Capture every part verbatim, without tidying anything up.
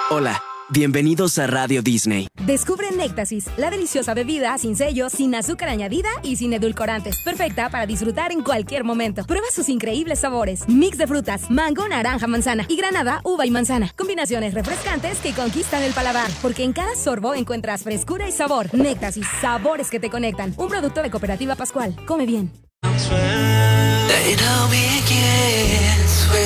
Hola, bienvenidos a Radio Disney. Descubre Néctasis, la deliciosa bebida sin sellos, sin azúcar añadida y sin edulcorantes. Perfecta para disfrutar en cualquier momento. Prueba sus increíbles sabores. Mix de frutas, mango, naranja, manzana y granada, uva y manzana. Combinaciones refrescantes que conquistan el paladar. Porque en cada sorbo encuentras frescura y sabor. Néctasis, sabores que te conectan. Un producto de Cooperativa Pascual. Come bien. They know me again.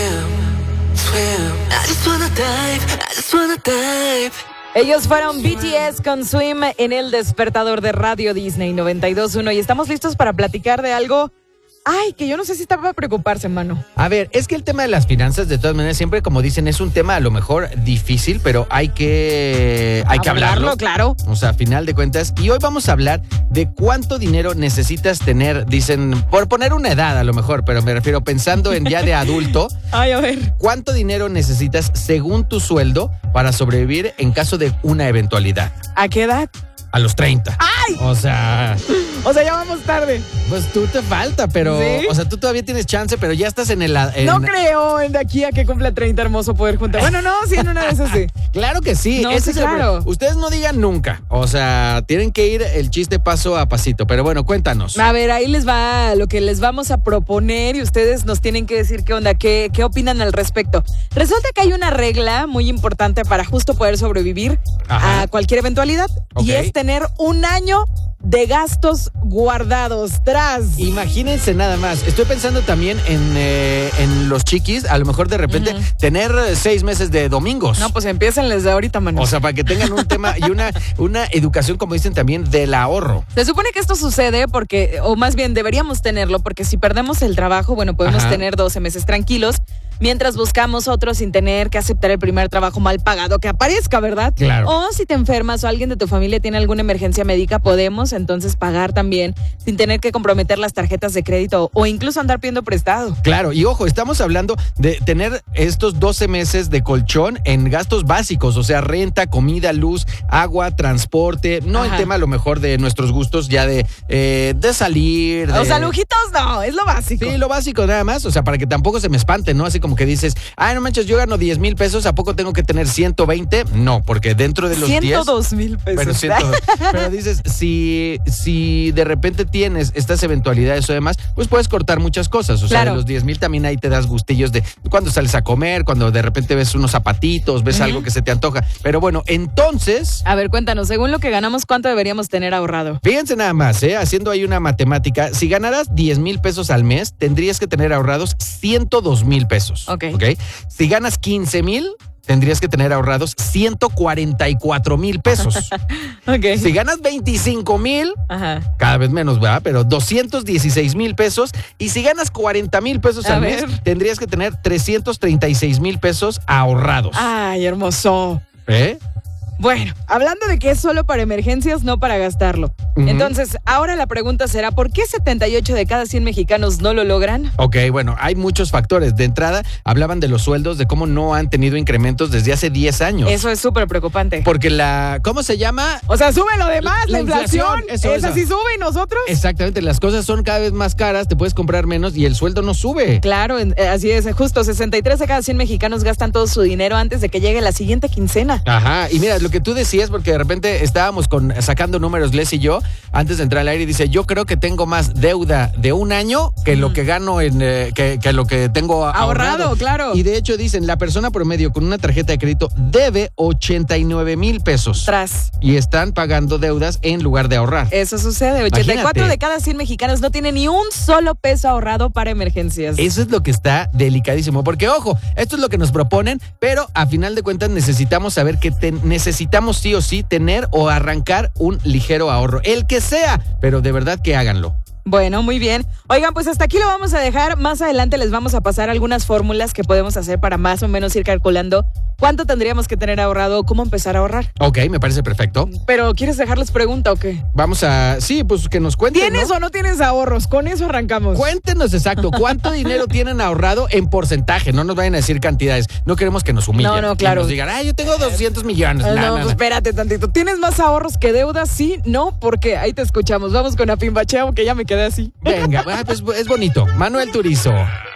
Swim, swim. I just wanna dive, I just wanna dive. Ellos fueron B T S con Swim en el despertador de Radio Disney noventa y dos punto uno y estamos listos para platicar de algo. Ay, que yo no sé si está para preocuparse, mano. A ver, es que el tema de las finanzas, de todas maneras, siempre, como dicen, es un tema a lo mejor difícil, pero hay que, hay que hablarlo. Hablarlo, claro. O sea, a final de cuentas. Y hoy vamos a hablar de cuánto dinero necesitas tener, dicen, por poner una edad a lo mejor, pero me refiero pensando en ya de adulto. Ay, a ver. ¿Cuánto dinero necesitas según tu sueldo para sobrevivir en caso de una eventualidad? ¿A qué edad? A los treinta. ¡Ay! O sea... O sea, ya vamos tarde. Pues tú te falta, pero... ¿Sí? O sea, tú todavía tienes chance, pero ya estás en el... En... No creo en de aquí a que cumpla treinta hermoso poder juntar. Bueno, no, sí, en una de esas sí. Claro que sí. No, Ese sí, es el... claro. Ustedes no digan nunca. O sea, tienen que ir el chiste paso a pasito. Pero bueno, cuéntanos. A ver, ahí les va lo que les vamos a proponer y ustedes nos tienen que decir qué onda, qué, qué opinan al respecto. Resulta que hay una regla muy importante para justo poder sobrevivir Ajá. a cualquier eventualidad. Ok. Y es tener un año de gastos guardados tras. Imagínense nada más. Estoy pensando también en, eh, en los chiquis. A lo mejor de repente uh-huh. tener seis meses de domingos. No, pues empiecen desde ahorita, mano. O sea, para que tengan un tema y una, una educación, como dicen también, del ahorro. Se supone que esto sucede porque, o más bien deberíamos tenerlo, porque si perdemos el trabajo, bueno, podemos Ajá. tener doce meses tranquilos mientras buscamos otro sin tener que aceptar el primer trabajo mal pagado que aparezca, ¿verdad? Claro. O si te enfermas o alguien de tu familia tiene alguna emergencia médica, podemos entonces pagar también sin tener que comprometer las tarjetas de crédito o incluso andar pidiendo prestado. Claro, y ojo, estamos hablando de tener estos doce meses de colchón en gastos básicos, o sea, renta, comida, luz, agua, transporte, no Ajá. el tema a lo mejor de nuestros gustos ya de, eh, de salir. De... O sea, lujitos no, es lo básico. Sí, lo básico nada más, o sea, para que tampoco se me espante, ¿no? Así como que dices, ay, no manches, yo gano diez mil pesos, ¿a poco tengo que tener ciento veinte? No, porque dentro de los diez... ciento dos mil pesos. Pero, ciento dos, pero dices, si, si de repente tienes estas eventualidades o demás, pues puedes cortar muchas cosas. O sea, Claro. de los diez mil también ahí te das gustillos de cuando sales a comer, cuando de repente ves unos zapatitos, ves uh-huh. algo que se te antoja. Pero bueno, entonces... A ver, cuéntanos, según lo que ganamos, ¿cuánto deberíamos tener ahorrado? Fíjense nada más, ¿eh? Haciendo ahí una matemática, si ganaras diez mil pesos al mes, tendrías que tener ahorrados ciento dos mil pesos. Ok. ¿Ok? Si ganas quince mil, tendrías que tener ahorrados ciento cuarenta y cuatro mil pesos. Ok. Si ganas veinticinco mil, Ajá. cada vez menos, ¿verdad? Pero doscientos dieciséis mil pesos. Y si ganas cuarenta mil pesos A al ver. mes, tendrías que tener trescientos treinta y seis mil pesos ahorrados. Ay, hermoso. ¿Eh? Bueno, hablando de que es solo para emergencias, no para gastarlo. Uh-huh. Entonces, ahora la pregunta será, ¿por qué setenta y ocho de cada cien mexicanos no lo logran? Ok, bueno, hay muchos factores. De entrada, hablaban de los sueldos, de cómo no han tenido incrementos desde hace diez años. Eso es súper preocupante. Porque la, ¿cómo se llama? O sea, sube lo demás, la, La inflación. inflación, eso, Esa eso. sí sube y nosotros. Exactamente, las cosas son cada vez más caras, te puedes comprar menos y el sueldo no sube. Claro, en- eh, así es, justo sesenta y tres de cada cien mexicanos gastan todo su dinero antes de que llegue la siguiente quincena. Ajá, y mira, lo que tú decías, porque de repente estábamos con, sacando números, Les y yo, antes de entrar al aire, y dice, yo creo que tengo más deuda de un año que mm. lo que gano, en eh, que, que lo que tengo ahorrado. Ahorrado, claro. Y de hecho dicen, la persona promedio con una tarjeta de crédito debe ochenta y nueve mil pesos. Tras. Y están pagando deudas en lugar de ahorrar. Eso sucede, ochenta y cuatro Imagínate. de cada cien mexicanos no tienen ni un solo peso ahorrado para emergencias. Eso es lo que está delicadísimo, porque ojo, esto es lo que nos proponen, pero a final de cuentas necesitamos saber que te, necesitamos sí o sí tener o arrancar un ligero ahorro, el que sea, pero de verdad que háganlo. Bueno, muy bien. Oigan, pues hasta aquí lo vamos a dejar. Más adelante les vamos a pasar algunas fórmulas que podemos hacer para más o menos ir calculando cuánto tendríamos que tener ahorrado o cómo empezar a ahorrar. Ok, me parece perfecto. Pero, ¿quieres dejarles pregunta o qué? Vamos a, sí, pues que nos cuenten, ¿Tienes ¿no? o no tienes ahorros? Con eso arrancamos. Cuéntenos exacto, ¿cuánto dinero tienen ahorrado en porcentaje? No nos vayan a decir cantidades. No queremos que nos humillen. No, no, claro. Y nos digan, ay, yo tengo doscientos millones. No, No, no, no, pues no. espérate tantito. ¿Tienes más ahorros que deudas? Sí, no, porque ahí te escuchamos. Vamos con Apimbacheo, que ya me quedé así. Venga, ah, pues es bonito. Manuel Turizo.